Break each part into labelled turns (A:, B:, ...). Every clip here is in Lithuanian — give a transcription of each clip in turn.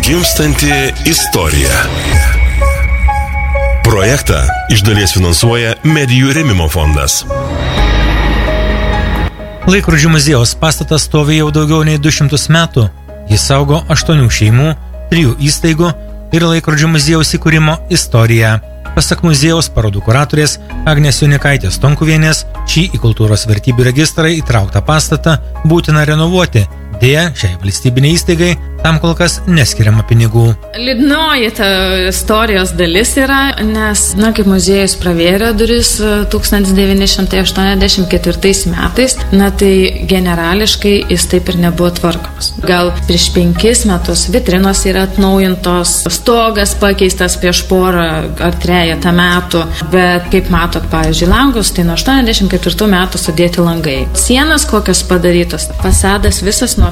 A: Gimstanti istorija. Projektą iš dalies finansuoja Medijų rėmimo fondas.
B: Laikrodžių muziejaus pastatas stovi jau daugiau nei 200 metų. Jis saugo 8 šeimų, 3 įstaigų ir laikrodžių muziejaus įkūrimo istoriją. Pasak muziejaus parodų kuratorės Agnės Jonikaitės Tonkuvienės, šį į kultūros vertybių registrą įtrauktą pastatą būtina renovuoti. Deja, šiai valstybiniai įstaigai tam kol kas neskiriama pinigų.
C: Liūdnoji ta istorijos dalis yra, nes, kaip muziejus pravėrė duris 1984 metais, tai generališkai jis taip ir nebuvo tvarkomas. Gal prieš 5 metus vitrinos yra atnaujintos, stogas pakeistas prieš porą ar 3 metų, bet kaip matot, pavyzdžiui, langus, tai nuo 84 metų sudėti langai. Sienas kokios padarytos, fasadas visas nuo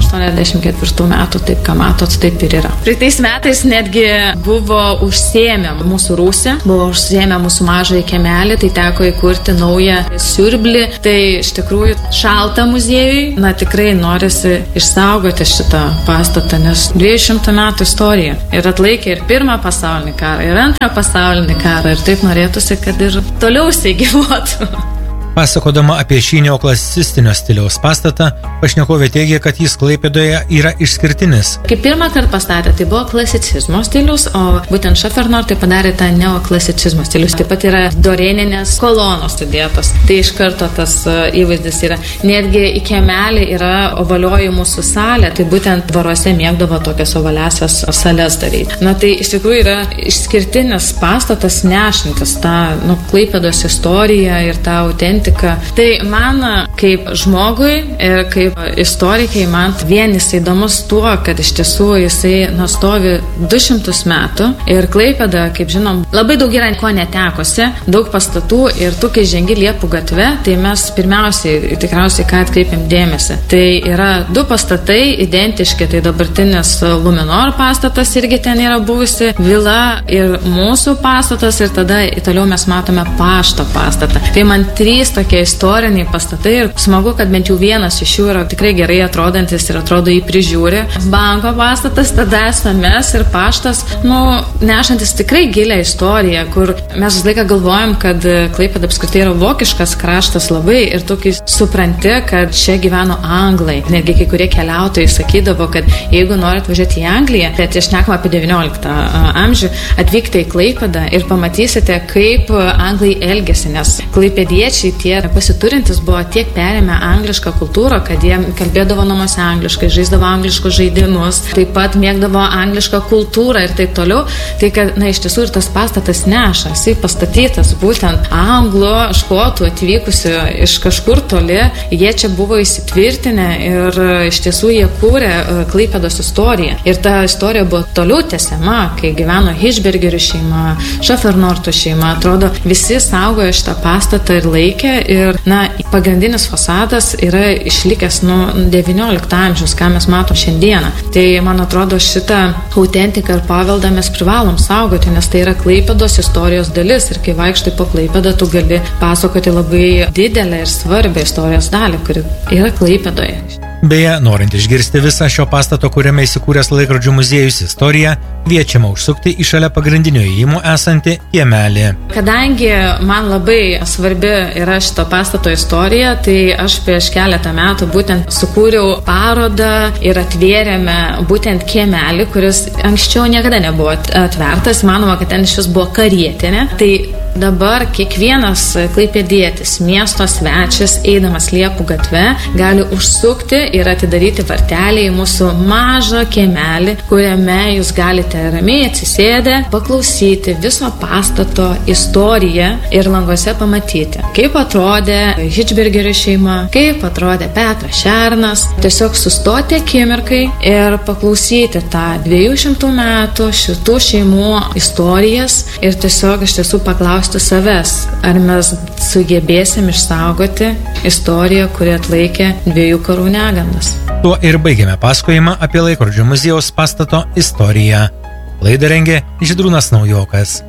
C: 84 metų, taip ką matot, taip ir yra. Praeitais metais netgi buvo užsiėmę mūsų rūsį, buvo užsiėmę mūsų mažąjį kiemelį, tai teko įkurti naują siurblį. Tai iš tikrųjų šalta muziejui, tikrai norisi išsaugoti šitą pastatą, nes 200 metų istorija. Ir atlaikė ir 1 pasaulinį karą, ir 2 pasaulinį karą, ir taip norėtųsi, kad ir toliau jisai gyvuotų.
B: Pasakodama apie šį neoklasistinio stiliaus pastatą, pašnekovė teigia, kad jis Klaipėdoje yra išskirtinis.
C: Kai pirmą kartą pastatė, tai buvo klasicizmo stilius, o būtent Schaffernort tai padarė tą neoklasicizmo stilius. Taip pat yra dorėninės kolonos sudėtos. Tai iš karto tas įvaizdis yra. Netgi į kiemelį yra ovalioji mūsų salė, tai būtent dvaruose mėgdavo tokias ovaliasias sales daryti. Tai iš tikrųjų yra išskirtinis pastatas, nešantis tą Klaipėdos istoriją ir tą autentiką. Tai man kaip žmogui ir kaip istorikai man vienis įdomus tuo, kad iš tiesų jisai stovi 200 metų ir Klaipėda, kaip žinom, labai daug yra ko netekusi, daug pastatų ir tu, kai žengi Liepų gatve, tai mes pirmiausiai tikriausiai ką atkreipiam dėmesį. Tai yra 2 pastatai identiški, tai dabartinis Luminor pastatas irgi ten yra buvusi vila ir mūsų pastatas ir tada toliau mes matome pašto pastatą. Tai man 3 tokie istoriniai pastatai ir smagu, kad bent jau vienas iš jų yra tikrai gerai atrodantis ir atrodo jį prižiūri. Banko pastatas, tada SMS ir paštas, nešantis tikrai gilią istoriją, kur mes visą laiką galvojam, kad Klaipėda apskritai yra vokiškas kraštas labai ir tu kai supranti, kad čia gyveno anglai. Netgi kai kurie keliautojai sakydavo, kad jeigu norit važiuoti į Angliją, tai šnekam apie 19 amžių, atvykite į Klaipėdą ir pamatysite, kaip anglai elgėsi, nes klaipėdiečiai tie pasiturintis buvo tiek perėmę anglišką kultūrą, kad jie kalbėdavo namuose angliškai, žaisdavo angliškus žaidimus, taip pat mėgdavo anglišką kultūrą ir taip toliau. Tai kad, iš tiesų ir tas pastatas neša, jisai pastatytas būtent anglų, škotų atvykusių iš kažkur toli, jie čia buvo įsitvirtinę ir iš tiesų jie kūrė Klaipėdos istoriją. Ir ta istorija buvo toliau tęsiama, kai gyveno Hišbergerių šeima, Schaffernort šeima, atrodo, visi saugojo šitą pastatą ir laikė. Ir, pagrindinis fasadas yra išlikęs nuo 19 amžiaus, ką mes matom šiandieną. Tai, man atrodo, šitą autentiką ir paveldą mes privalom saugoti, nes tai yra Klaipėdos istorijos dalis. Ir kai vaikštai po Klaipėdą, tu gali pasakoti labai didelę ir svarbią istorijos dalį, kuri yra Klaipėdoje.
B: Beje, norint išgirsti visą šio pastato, kuriame įsikūręs laikrodžių muziejus istoriją, kviečiama užsukti į šalia pagrindinio įėjimo esantį kiemelį.
C: Kadangi man labai svarbi yra šito pastato istorija, tai aš prieš keletą metų būtent sukūriau parodą ir atvėrėme būtent kiemelį, kuris anksčiau niekada nebuvo atvertas. Manoma, kad ten šis buvo karietinė. Tai dabar kiekvienas klaipėdietis, miesto svečias, eidamas Liepų gatve, gali užsukti ir atidaryti vartelį į mūsų mažą kiemelį, kuriame jūs galite ramiai atsisėdę paklausyti viso pastato istoriją ir languose pamatyti, kaip atrodė Hišbergerių šeima, kaip atrodė Petras Šernas. Tiesiog sustoti akimirkai ir paklausyti tą 200 metų šitų šeimų istorijas ir tiesiog iš tiesų paklausti savęs, ar mes sugebėsim išsaugoti istoriją, kuri atlaikė 2 karų negandas.
B: Tuo ir baigėme pasakojimą apie laikrodžių muziejaus pastato istoriją. Laidą rengė Žydrūnas Naujokas.